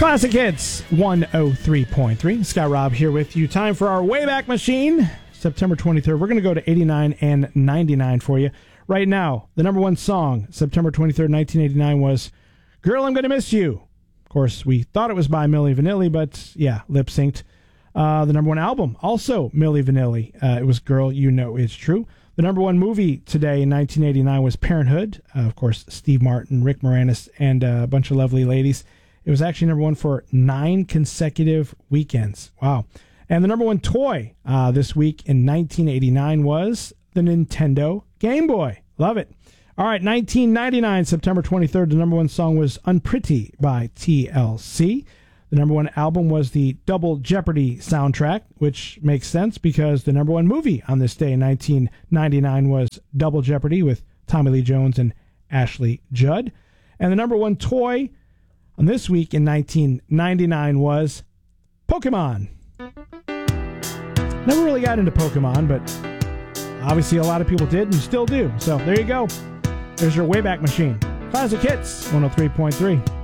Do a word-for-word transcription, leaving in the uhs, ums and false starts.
Classic Hits one oh three point three. Scott Robb here with you. Time for our Wayback Machine. September twenty-third. We're going to go to eighty-nine and ninety-nine for you. Right now, the number one song, September twenty-third, nineteen eighty-nine, was Girl, I'm Gonna Miss You. Of course, we thought it was by Milli Vanilli, but yeah, lip synced. Uh, the number one album, also Milli Vanilli. Uh, it was Girl, You Know It's True. The number one movie today in nineteen eighty-nine was Parenthood. Uh, of course, Steve Martin, Rick Moranis, and uh, a bunch of lovely ladies. It was actually number one for nine consecutive weekends. Wow. And the number one toy uh, this week in nineteen eighty-nine was the Nintendo Game Boy. Love it. All right, nineteen ninety-nine, September twenty-third, the number one song was Unpretty by T L C. The number one album was the Double Jeopardy soundtrack, which makes sense because the number one movie on this day in nineteen ninety-nine was Double Jeopardy with Tommy Lee Jones and Ashley Judd. And the number one toy on this week in nineteen ninety-nine was Pokemon. Never really got into Pokemon, but obviously a lot of people did and still do. So there you go. There's your Wayback Machine. Classic Hits one oh three point three.